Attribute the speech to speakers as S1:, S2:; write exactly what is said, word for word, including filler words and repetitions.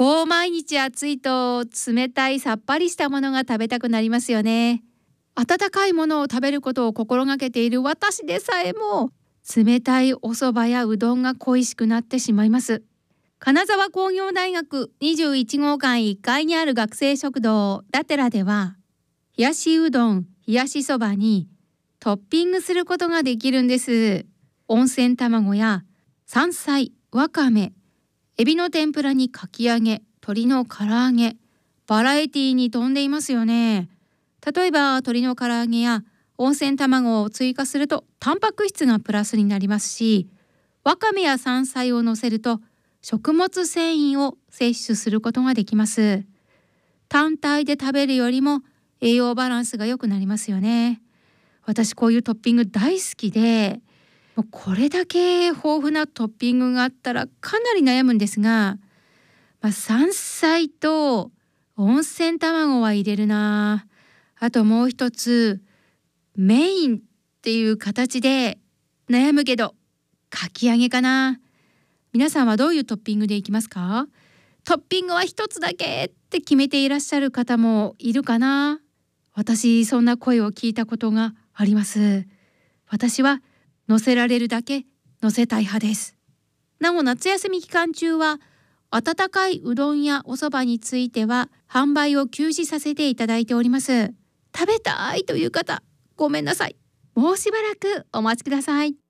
S1: こう毎日暑いと冷たいさっぱりしたものが食べたくなりますよね。温かいものを食べることを心がけている私でさえも冷たいお蕎麦やうどんが恋しくなってしまいます。金沢工業大学にじゅういち号館いっかいにある学生食堂ラテラでは、冷やしうどん、冷やしそばにトッピングすることができるんです。温泉卵や山菜、わかめ、エビの天ぷらにかき揚げ、鶏の唐揚げ、バラエティに富んでいますよね。例えば鶏の唐揚げや温泉卵を追加するとタンパク質がプラスになりますし、わかめや山菜を乗せると食物繊維を摂取することができます。単体で食べるよりも栄養バランスが良くなりますよね。私こういうトッピング大好きで、もうこれだけ豊富なトッピングがあったらかなり悩むんですが、まあ、山菜と温泉卵は入れるな。あともう一つメインっていう形で悩むけどかき揚げかな。皆さんはどういうトッピングでいきますか？トッピングは一つだけって決めていらっしゃる方もいるかな。私そんな声を聞いたことがあります。私は乗せられるだけ乗せたい派です。なお夏休み期間中は温かいうどんやおそばについては販売を休止させていただいております。食べたいという方、ごめんなさい。もうしばらくお待ちください。